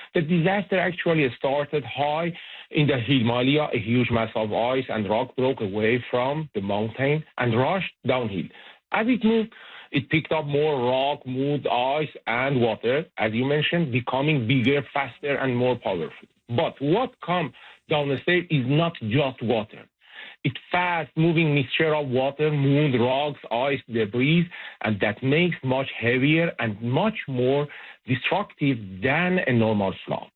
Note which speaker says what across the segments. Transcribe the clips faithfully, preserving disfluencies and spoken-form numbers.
Speaker 1: The disaster actually started high in the Himalaya. A huge mass of ice and rock broke away from the mountain and rushed downhill. As it moved, it picked up more rock, mud, ice, and water, as you mentioned, becoming bigger, faster, and more powerful. But what comes down the state is not just water. It's fast-moving mixture of water, mud, rocks, ice, debris, and that makes much heavier and much more destructive than a normal flood.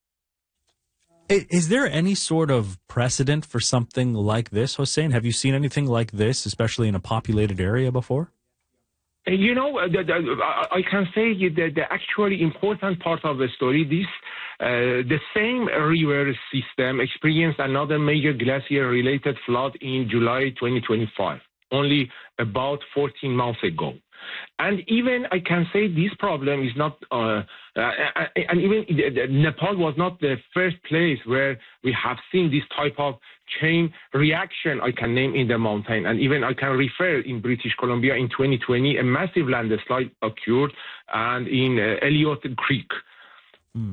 Speaker 2: Is there any sort of precedent for something like this, Hossein? Have you seen anything like this, especially in a populated area before?
Speaker 1: You know, the, the, I can say that the actually important part of the story, this, uh, the same river system experienced another major glacier-related flood in July twenty twenty-five, only about fourteen months ago. And even I can say this problem is not, uh, uh, and even Nepal was not the first place where we have seen this type of chain reaction, I can name, in the mountain. And even I can refer in British Columbia in twenty twenty, a massive landslide occurred and in uh, Elliott Creek.
Speaker 2: Hmm.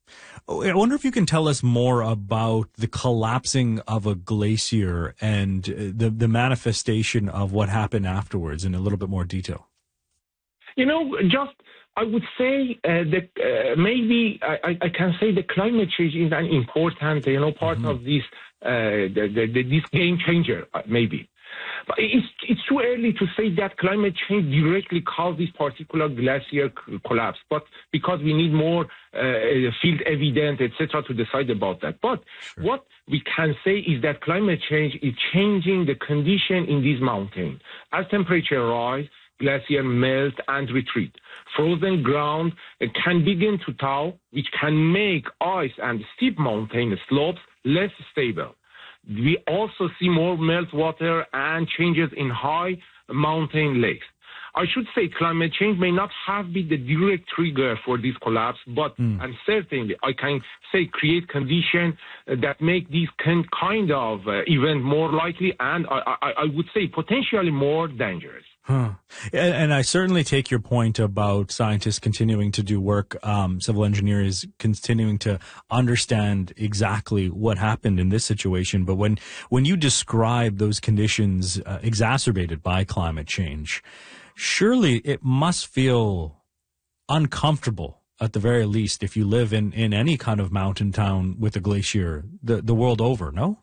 Speaker 2: I wonder if you can tell us more about the collapsing of a glacier and the, the manifestation of what happened afterwards in a little bit more detail.
Speaker 1: You know, just I would say uh, that uh, maybe I, I can say the climate change is an important, you know, part mm-hmm. of this uh, the, the, the, this game changer, uh, maybe. But it's, it's too early to say that climate change directly caused this particular glacier collapse, but because we need more uh, field evidence, et cetera, to decide about that. But sure. What we can say is that climate change is changing the condition in this mountain. As temperature rise, glacier melt and retreat. Frozen ground can begin to thaw, which can make ice and steep mountain slopes less stable. We also see more meltwater and changes in high mountain lakes. I should say climate change may not have been the direct trigger for this collapse, but mm. and certainly I can say create conditions that make this kind of uh, event more likely and I, I, I would say potentially more dangerous.
Speaker 2: Huh. And, and I certainly take your point about scientists continuing to do work, um, civil engineers continuing to understand exactly what happened in this situation. But when, when you describe those conditions uh, exacerbated by climate change, surely it must feel uncomfortable, at the very least, if you live in, in any kind of mountain town with a glacier the, the world over, no?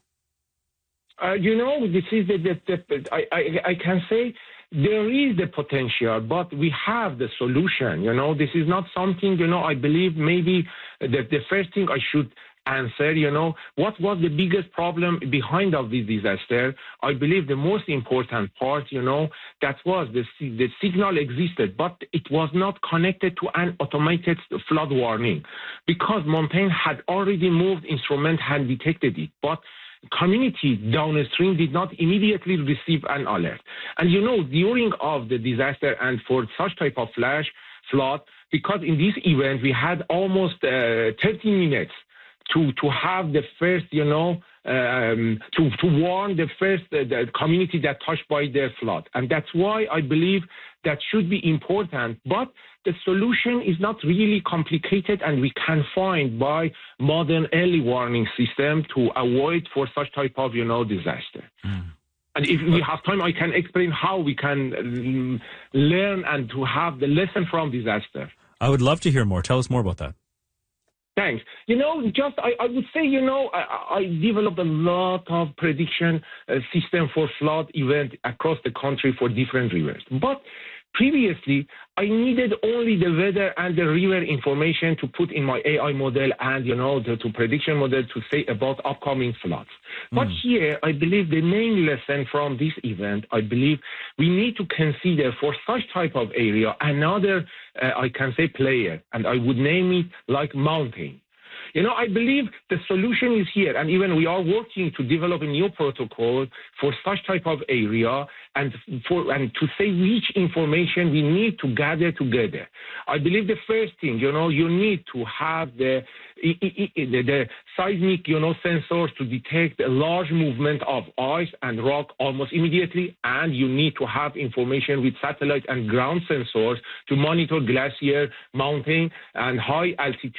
Speaker 1: Uh, you know, this is the, the, the I, I, I can say there is the potential, but we have the solution. You know, this is not something, you know, I believe maybe the, the first thing I should answer, you know, what was the biggest problem behind of this disaster? I believe the most important part, you know, that was the, the signal existed, but it was not connected to an automated flood warning because mountain had already moved, instrument had detected it, but community downstream did not immediately receive an alert. And you know, during of the disaster and for such type of flash flood, because in this event we had almost uh, thirty minutes to to have the first, you know, um, to to warn the first uh, the community that touched by the flood, and that's why I believe that should be important. But the solution is not really complicated, and we can find by modern early warning system to avoid for such type of, you know, disaster. Mm. And if we have time, I can explain how we can um, learn and to have the lesson from disaster.
Speaker 2: I would love to hear more. Tell us more about that.
Speaker 1: Thanks. You know, just I, I would say, you know, I, I developed a lot of prediction uh, system for flood event across the country for different rivers. But previously, I needed only the weather and the river information to put in my A I model and, you know, the to prediction model to say about upcoming floods. Mm. But here, I believe the main lesson from this event, I believe we need to consider for such type of area another, uh, I can say, player, and I would name it like mountain. You know, I believe the solution is here, and even we are working to develop a new protocol for such type of area and for and to say which information we need to gather together. I believe the first thing, you know, you need to have the the, the seismic, you know, sensors to detect a large movement of ice and rock almost immediately, and you need to have information with satellite and ground sensors to monitor glacier, mountain, and high altitude